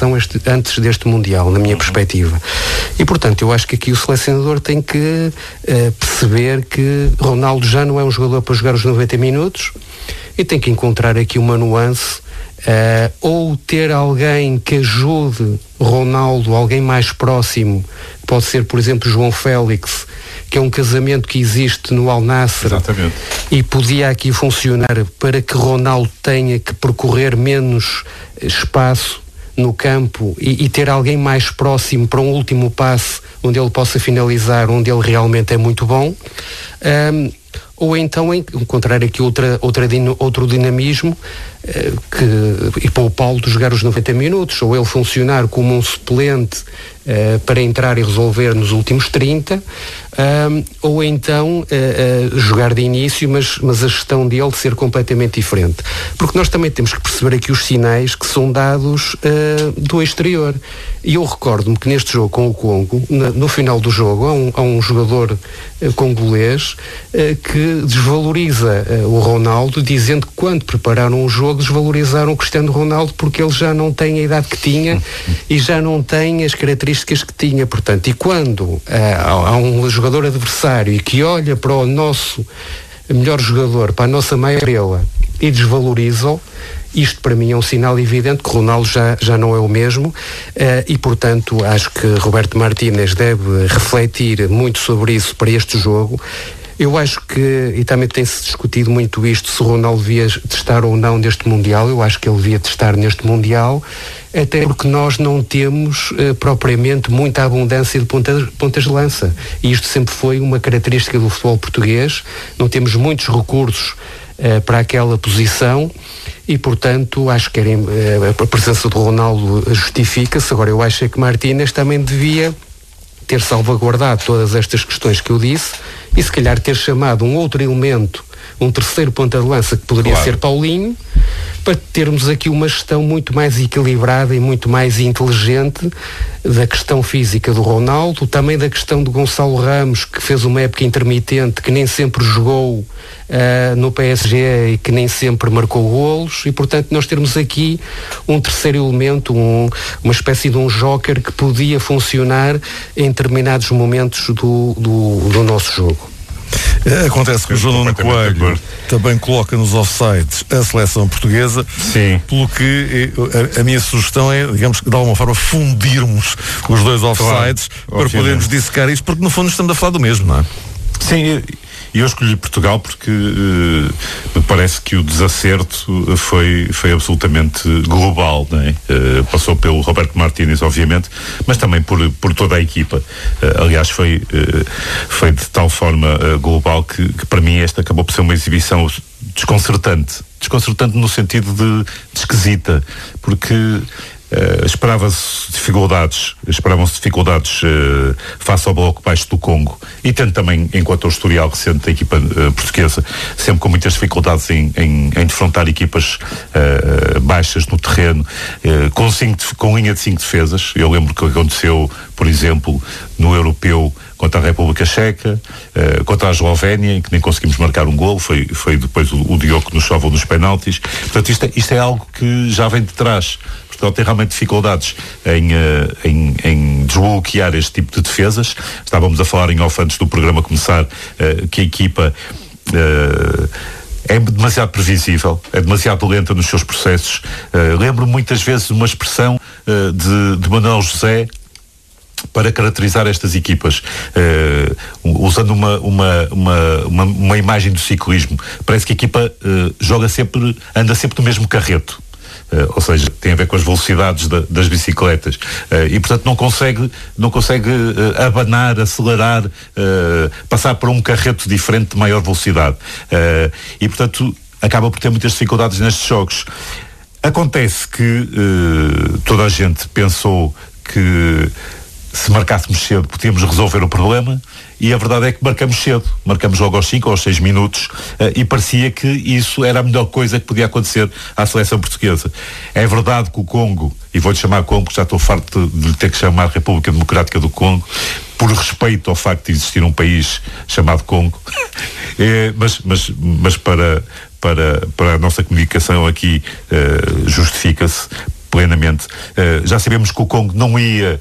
seleção antes deste Mundial, na minha perspectiva. E, portanto, eu acho que aqui o selecionador tem que perceber que Ronaldo já não é um jogador para jogar os 90 minutos e tem que encontrar aqui uma nuance, ou ter alguém que ajude Ronaldo, alguém mais próximo, pode ser, por exemplo, João Félix, que é um casamento que existe no Al Nassr. Exatamente. E podia aqui funcionar para que Ronaldo tenha que percorrer menos espaço no campo e ter alguém mais próximo para um último passe onde ele possa finalizar, onde ele realmente é muito bom. Ou então encontrar aqui outro dinamismo, e para o Paulo de jogar os 90 minutos, ou ele funcionar como um suplente para entrar e resolver nos últimos 30, ou então jogar de início, mas a gestão dele de ser completamente diferente. Porque nós também temos que perceber aqui os sinais que são dados do exterior. E eu recordo-me que neste jogo com o Congo, no final do jogo, há um jogador congolês que desvaloriza o Ronaldo, dizendo que quando prepararam o jogo desvalorizaram o Cristiano Ronaldo porque ele já não tem a idade que tinha e já não tem as características que tinha. Portanto, e quando há um jogador adversário e que olha para o nosso melhor jogador, para a nossa maior estrela, e desvalorizam, isto para mim é um sinal evidente que Ronaldo já não é o mesmo, e portanto acho que Roberto Martínez deve refletir muito sobre isso para este jogo. Eu acho que, e também tem-se discutido muito isto, se Ronaldo devia testar ou não neste Mundial. Eu acho que ele devia testar neste Mundial, até porque nós não temos propriamente muita abundância de pontas de lança. E isto sempre foi uma característica do futebol português. Não temos recursos para aquela posição e, portanto, acho que a presença do Ronaldo justifica-se. Agora, eu acho que Martínez também devia ter salvaguardado todas estas questões que eu disse e se calhar ter chamado um outro elemento, um terceiro ponta de lança que poderia ser Paulinho, para termos aqui uma gestão muito mais equilibrada e muito mais inteligente da questão física do Ronaldo, também da questão do Gonçalo Ramos, que fez uma época intermitente, que nem sempre jogou no PSG e que nem sempre marcou golos, e portanto nós termos aqui um terceiro elemento, uma espécie de um joker que podia funcionar em determinados momentos do nosso jogo. Acontece que o João Nuno Coelho também coloca nos offsides a seleção portuguesa. Sim. Pelo que a minha sugestão é, digamos, de alguma forma fundirmos os dois offsides para podermos dissecar isto, porque no fundo estamos a falar do mesmo, não é? Sim, e eu escolhi Portugal porque me parece que o desacerto foi absolutamente global, não é? Passou pelo Roberto Martínez, obviamente, mas também por toda a equipa. Aliás, foi de tal forma global que para mim esta acabou por ser uma exibição desconcertante no sentido de esquisita, porque esperavam-se dificuldades face ao bloco baixo do Congo, e tendo também, enquanto o historial recente da equipa portuguesa, sempre com muitas dificuldades em defrontar equipas baixas no terreno, com linha de 5 defesas. Eu lembro que aconteceu, por exemplo, no Europeu contra a República Checa, contra a Eslovénia, em que nem conseguimos marcar um golo, foi depois o Diogo que nos salvou nos penaltis. Portanto, isto é algo que já vem de trás. Portugal tem realmente dificuldades em desbloquear este tipo de defesas. Estávamos a falar em off antes do programa começar, que a equipa é demasiado previsível, é demasiado lenta nos seus processos. Lembro muitas vezes uma expressão de Manuel José para caracterizar estas equipas, usando uma imagem do ciclismo. Parece que a equipa anda sempre no mesmo carreto. Ou seja, tem a ver com as velocidades das bicicletas, e portanto não consegue abanar, acelerar, passar para um carreto diferente de maior velocidade, e portanto acaba por ter muitas dificuldades nestes jogos. Acontece que toda a gente pensou que se marcássemos cedo podíamos resolver o problema, e a verdade é que marcamos logo aos 5 ou aos 6 minutos, e parecia que isso era a melhor coisa que podia acontecer à seleção portuguesa. É verdade que o Congo, e vou-lhe chamar Congo porque já estou farto de lhe ter que chamar República Democrática do Congo, por respeito ao facto de existir um país chamado Congo, mas para a nossa comunicação aqui justifica-se. plenamente. Já sabemos que o Congo não ia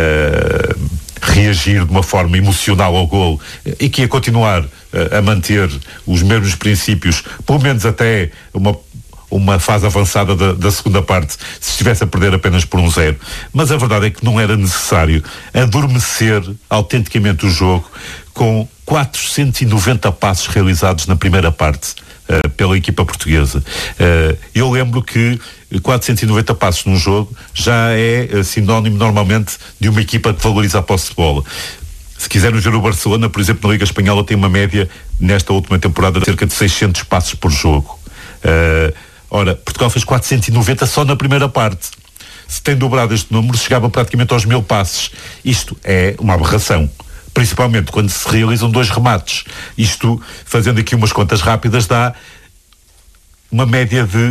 reagir de uma forma emocional ao golo e que ia continuar a manter os mesmos princípios, pelo menos até uma fase avançada da segunda parte, se estivesse a perder apenas por 1-0. Mas a verdade é que não era necessário adormecer autenticamente o jogo com 490 passos realizados na primeira parte pela equipa portuguesa. Eu lembro que 490 passos num jogo já é sinónimo normalmente de uma equipa que valoriza a posse de bola. Se quisermos ver o Barcelona, por exemplo, na Liga Espanhola tem uma média nesta última temporada de cerca de 600 passos por jogo. Ora, Portugal fez 490 só na primeira parte. Se tem dobrado este número, chegava praticamente aos 1000 passes. Isto é uma aberração. Principalmente quando se realizam 2 remates. Isto, fazendo aqui umas contas rápidas, dá uma média de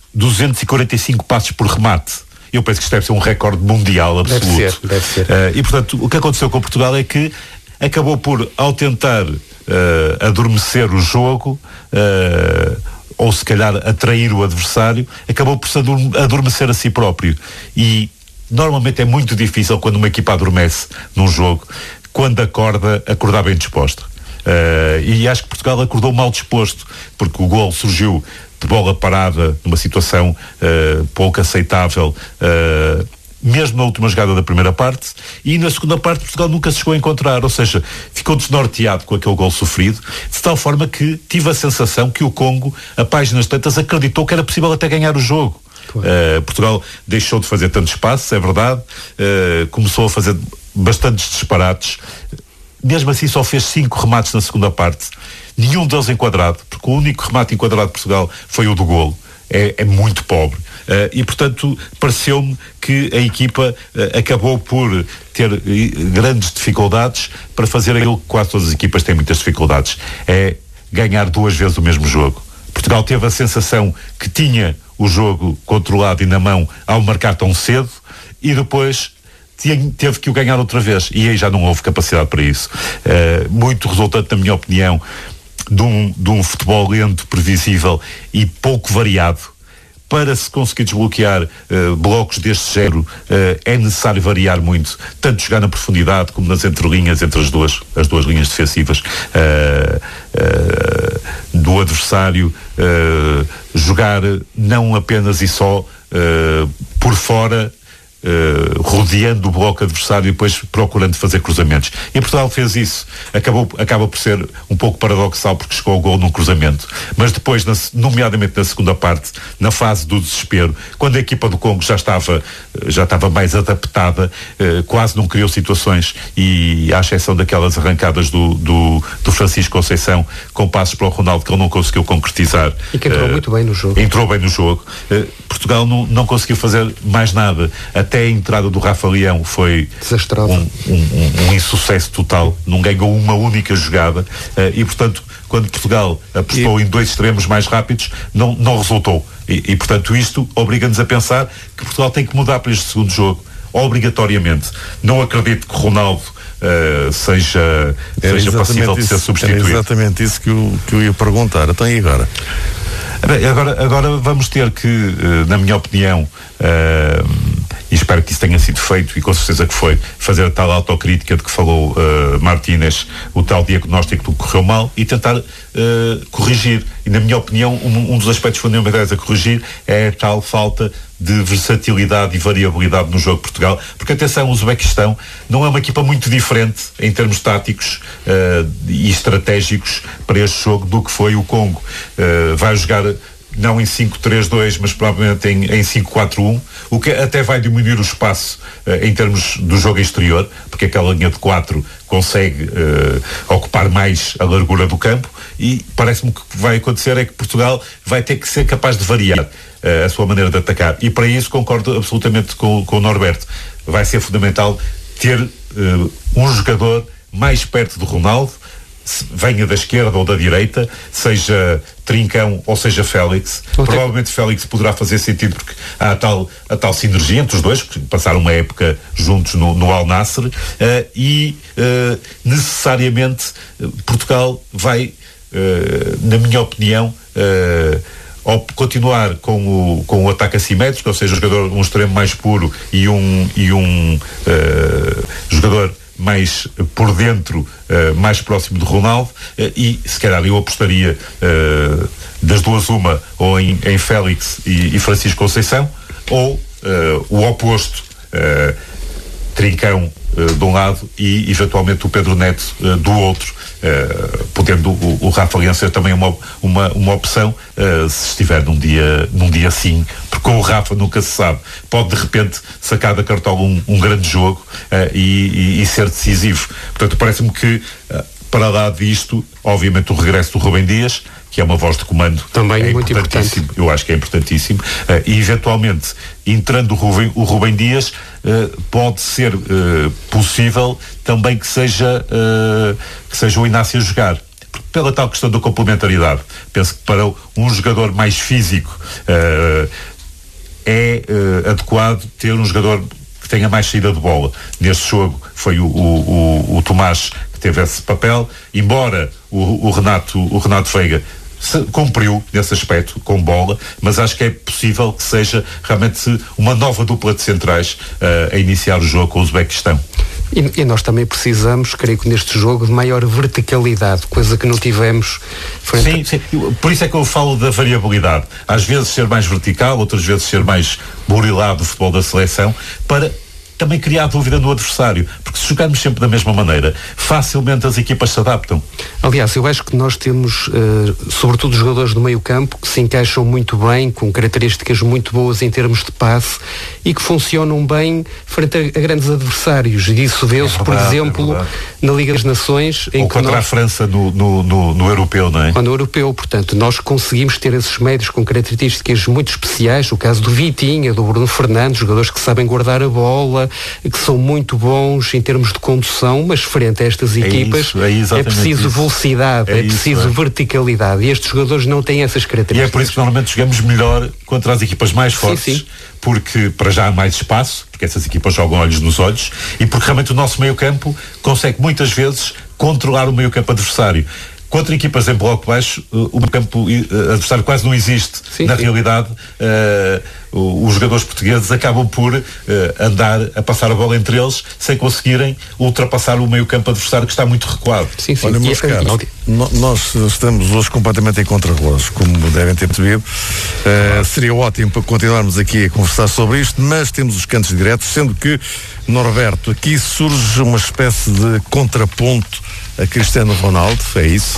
245 passos por remate. Eu penso que isto deve ser um recorde mundial absoluto. Deve ser. E, portanto, o que aconteceu com Portugal é que acabou por, ao tentar adormecer o jogo, ou se calhar atrair o adversário, acabou por se adormecer a si próprio. E normalmente é muito difícil quando uma equipa adormece num jogo, quando acordar bem disposta. E acho que Portugal acordou mal disposto, porque o gol surgiu de bola parada, numa situação pouco aceitável, mesmo na última jogada da primeira parte, e na segunda parte Portugal nunca se chegou a encontrar, ou seja, ficou desnorteado com aquele gol sofrido, de tal forma que tive a sensação que o Congo, a páginas tantas, acreditou que era possível até ganhar o jogo. Portugal deixou de fazer tantos passos, é verdade, começou a fazer bastantes disparates, mesmo assim só fez 5 remates na segunda parte, nenhum deles enquadrado, porque o único remate enquadrado de Portugal foi o do golo. É muito pobre. E, portanto, pareceu-me que a equipa acabou por ter grandes dificuldades para fazer aquilo que quase todas as equipas têm muitas dificuldades. É ganhar 2 vezes o mesmo jogo. Portugal teve a sensação que tinha o jogo controlado e na mão ao marcar tão cedo e depois teve que o ganhar outra vez. E aí já não houve capacidade para isso. Muito resultante, na minha opinião, de um futebol lento, previsível e pouco variado. Para se conseguir desbloquear blocos deste género, é necessário variar muito, tanto jogar na profundidade como nas entrelinhas, entre as duas linhas defensivas do adversário, jogar não apenas e só por fora, rodeando o bloco adversário e depois procurando fazer cruzamentos. E Portugal fez isso. Acaba por ser um pouco paradoxal porque chegou ao gol num cruzamento. Mas depois, nomeadamente na segunda parte, na fase do desespero, quando a equipa do Congo já estava mais adaptada, quase não criou situações, e à exceção daquelas arrancadas do Francisco Conceição com passos para o Ronaldo que ele não conseguiu concretizar. E que entrou muito bem no jogo. Entrou bem no jogo. Portugal não conseguiu fazer mais nada. Até a entrada do Rafa Leão foi desastrosa. Um insucesso total, não ganhou uma única jogada, e portanto quando Portugal apostou em 2 extremos mais rápidos não resultou, e portanto isto obriga-nos a pensar que Portugal tem que mudar para este segundo jogo, obrigatoriamente. Não acredito que Ronaldo seja passível de ser substituído. É exatamente isso que eu ia perguntar. Então e agora? Agora vamos ter que, na minha opinião, e espero que isso tenha sido feito, e com certeza que foi, fazer a tal autocrítica de que falou Martínez, o tal diagnóstico do que correu mal, e tentar corrigir. E, na minha opinião, um dos aspectos fundamentais a corrigir é a tal falta de versatilidade e variabilidade no jogo de Portugal, porque, atenção, o Uzbequistão não é uma equipa muito diferente em termos táticos e estratégicos para este jogo do que foi o Congo. Vai jogar não em 5-3-2, mas provavelmente em 5-4-1, o que até vai diminuir o espaço em termos do jogo exterior, porque aquela linha de 4 consegue ocupar mais a largura do campo, e parece-me que o que vai acontecer é que Portugal vai ter que ser capaz de variar a sua maneira de atacar, e para isso concordo absolutamente com o Norberto. Vai ser fundamental ter um jogador mais perto do Ronaldo, venha da esquerda ou da direita, seja Trincão ou seja Félix. Provavelmente Félix poderá fazer sentido porque há a tal sinergia entre os dois, porque passaram uma época juntos no Al Nassr, e necessariamente Portugal vai, na minha opinião, ou continuar com o ataque assimétrico, ou seja, um extremo mais puro e um jogador mais por dentro, mais próximo de Ronaldo, e se calhar eu apostaria das duas uma, ou em Félix e Francisco Conceição, ou o oposto, Trincão de um lado e eventualmente o Pedro Neto do outro, podendo o Rafa Leão ser também uma opção, se estiver num dia assim, porque com o Rafa nunca se sabe, pode de repente sacar da cartola um grande jogo e ser decisivo. Portanto, parece-me que para lá disto, obviamente o regresso do Rubem Dias, que é uma voz de comando, também é muito importante. Eu acho que é importantíssimo, e eventualmente entrando o Rubem Dias, pode ser possível também que seja o Inácio a jogar, pela tal questão da complementaridade. Penso que para um jogador mais físico é adequado ter um jogador que tenha mais saída de bola. Neste jogo foi o Tomás que teve esse papel, embora o Renato Veiga cumpriu nesse aspecto com bola, mas acho que é possível que seja realmente uma nova dupla de centrais a iniciar o jogo com o Uzbequistão. E nós também precisamos, creio que neste jogo, de maior verticalidade, coisa que não tivemos. Sim. Por isso é que eu falo da variabilidade. Às vezes ser mais vertical, outras vezes ser mais burilado do futebol da seleção, para também criar dúvida no adversário, porque se jogarmos sempre da mesma maneira, facilmente as equipas se adaptam. Aliás, eu acho que nós temos, sobretudo jogadores do meio campo, que se encaixam muito bem, com características muito boas em termos de passe e que funcionam bem frente a grandes adversários. E isso vê-se, por exemplo, na Liga das Nações, ou contra a França no europeu, não é? No europeu, portanto, nós conseguimos ter esses médios com características muito especiais, o caso do Vitinha, do Bruno Fernandes, jogadores que sabem guardar a bola, que são muito bons em termos de condução, mas frente a estas equipas é preciso velocidade, é preciso verticalidade, e estes jogadores não têm essas características. E é por isso que normalmente jogamos melhor contra as equipas mais fortes, sim. Porque para já há mais espaço, porque essas equipas jogam olhos nos olhos, e porque realmente o nosso meio-campo consegue muitas vezes controlar o meio-campo adversário. Contra equipas em bloco baixo, o campo adversário quase não existe. Sim, na realidade, os jogadores portugueses acabam por andar a passar a bola entre eles sem conseguirem ultrapassar o meio-campo adversário, que está muito recuado. Sim. Olha, meus caros, nós estamos hoje completamente em contra-relógio, como devem ter percebido. Seria ótimo para continuarmos aqui a conversar sobre isto, mas temos os cantos diretos, sendo que, Norberto, aqui surge uma espécie de contraponto a Cristiano Ronaldo, é isso?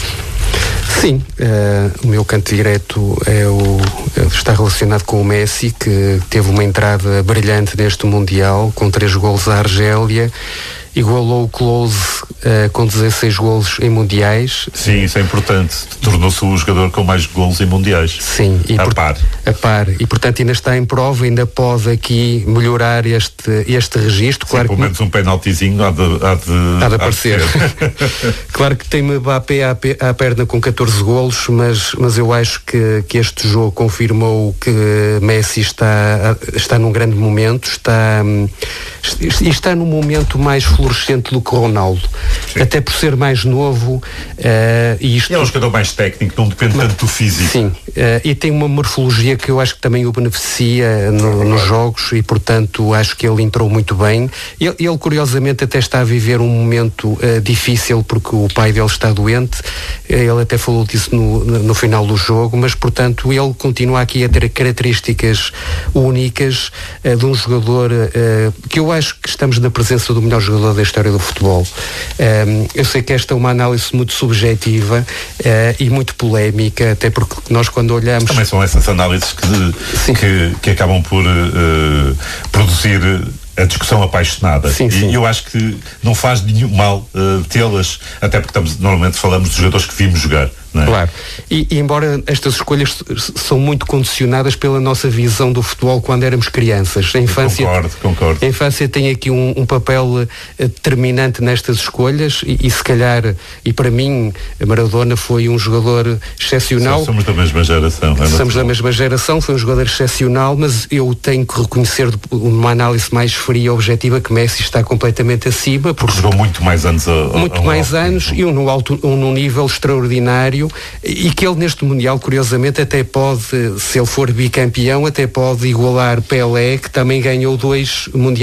Sim, o meu canto direto está relacionado com o Messi, que teve uma entrada brilhante neste Mundial, com 3 golos à Argélia, igualou o Klose com 16 golos em Mundiais. Sim, isso é importante. Tornou-se o jogador com mais golos em Mundiais. Sim. A par. E, portanto, ainda está em prova, ainda pode aqui melhorar este registro. Sim, claro, pelo menos um penaltizinho há de aparecer. Claro que tem Mbappé à perna com 14 golos, mas eu acho que este jogo confirmou que Messi está num grande momento, está num momento mais fluorescente do que Ronaldo. Sim. Até por ser mais novo, e é um jogador mais técnico, não depende tanto do físico. Sim, e tem uma morfologia que eu acho que também o beneficia nos jogos, e portanto acho que ele entrou muito bem. Ele curiosamente até está a viver um momento difícil, porque o pai dele está doente. Ele até falou disso no final do jogo, mas portanto ele continua aqui a ter características únicas de um jogador que eu acho que estamos na presença do melhor jogador da história do futebol. Eu sei que esta é uma análise muito subjetiva e muito polémica, até porque nós, quando olhamos... Também são essas análises que acabam por produzir a discussão apaixonada. Sim. E eu acho que não faz nenhum mal tê-las, até porque normalmente falamos dos jogadores que vimos jogar. Não é? Claro. E embora estas escolhas são muito condicionadas pela nossa visão do futebol quando éramos crianças. A infância, concordo. A infância tem aqui um papel determinante nestas escolhas e se calhar, e para mim, Maradona foi um jogador excepcional. Somos da mesma geração. Da mesma geração, foi um jogador excepcional, mas eu tenho que reconhecer, numa análise mais fria e objetiva, que Messi está completamente acima. Porque jogou muito mais anos e num nível extraordinário, extraordinário e que ele neste Mundial, curiosamente, até pode, se ele for bicampeão, até pode igualar Pelé, que também ganhou 2 Mundiais